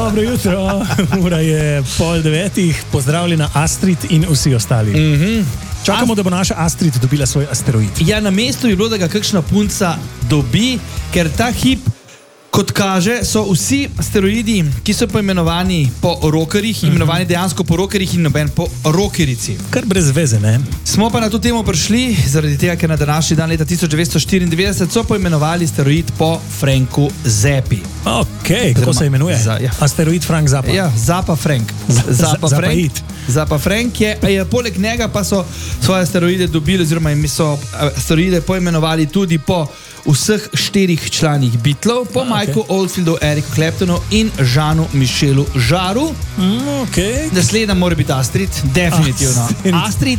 Dobro jutro, ura je 8:30, pozdravljena Astrid in vsi ostali. Čakamo, da bo naša Astrid dobila svoj asteroid. Ja, na mestu je bilo, da ga kakšna punca dobi, ker ta hip, kot kaže, so vsi asteroidi, ki so poimenovani po rokerjih, imenovani dejansko po rokerjih in noben po rokerici. Kar brez veze, ne? Smo pa na to temo prišli, zaradi tega, ker na današnji dan leta 1994 so poimenovali asteroid po Franku Zappi. Ok, kako se imenuje? Asteroid Frank Zappa. Ja, Zappa Frank. Zappa Frank je, poleg njega pa so svoje asteroide dobili, oziroma so asteroide poimenovali tudi po vseh 4 članih Beatlov, po Mikeu Oldfieldu, Ericu Claptonu in Jeanu Michelu Jarru. Okay. Naslednja mora biti Astrid, definitivno. Astrid